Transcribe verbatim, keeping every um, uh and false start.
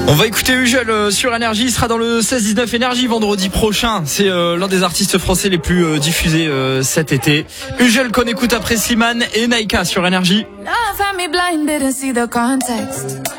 On va écouter Ugel euh, sur Énergie. Il sera dans le seize dix-neuf Énergie vendredi prochain. C'est euh, l'un des artistes français les plus euh, diffusés euh, cet été. Ugel qu'on écoute après Slimane et Naika sur Énergie. Love had me blind, didn't see the context.